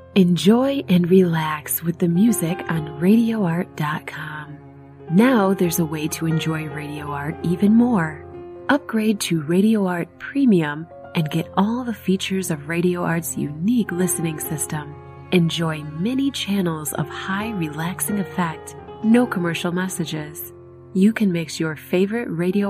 Enjoy and relax with the music on RadioArt.com. Now there's a way to enjoy Radio Art even more. Upgrade to Radio Art Premium and get all the features of Radio Art's unique listening system. Enjoy many channels of high relaxing effect, no commercial messages. You can mix your favorite Radio